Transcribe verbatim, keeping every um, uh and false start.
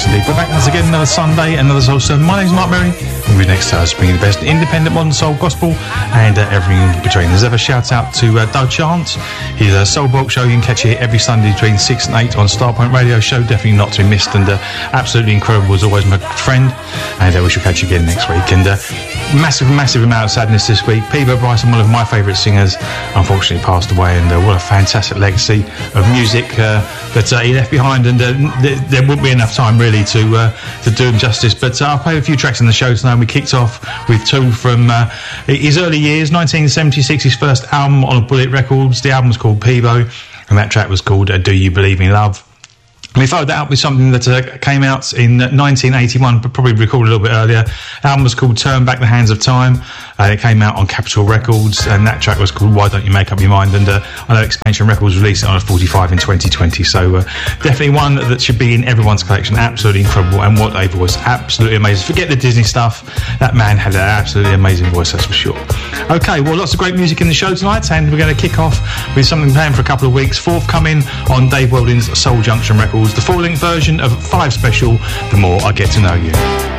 indeed. We're back once again another Sunday, another soul sermon. My name's Mark Merry, and we're next to us bringing the best independent modern soul gospel and uh, everything in between. There's ever shout out to uh, Doug Chance. He's a Soul Bulk show you can catch here every Sunday between six and eight on Starpoint Radio Show. Definitely not to be missed, and uh, absolutely incredible as always, my friend. And uh, we shall catch you again next week. And uh, massive, massive amount of sadness this week. Peabo Bryson, one of my favourite singers, unfortunately passed away, and uh, what a fantastic legacy of music uh, that uh, he left behind. And uh, th- there wouldn't be enough time really to uh, to do him justice, but uh, I'll play a few tracks in the show tonight. We kicked off with two from uh, his early years, nineteen seventy-six, his first album on Bullet Records. The album was called Peabo, and that track was called uh, Do You Believe in Love? We followed that up with something that uh, came out in nineteen eighty-one, but probably recorded a little bit earlier. The album was called Turn Back the Hands of Time. Uh, it came out on Capitol Records, and that track was called Why Don't You Make Up Your Mind? And uh, I know Expansion Records released it on a forty-five in twenty twenty, so uh, definitely one that should be in everyone's collection. Absolutely incredible, and what a voice, absolutely amazing. Forget the Disney stuff, that man had an absolutely amazing voice, that's for sure. Okay, well, lots of great music in the show tonight, and we're going to kick off with something playing for a couple of weeks, forthcoming on Dave Weldon's Soul Junction Records, the full-length version of Five Special, The More I Get to Know You.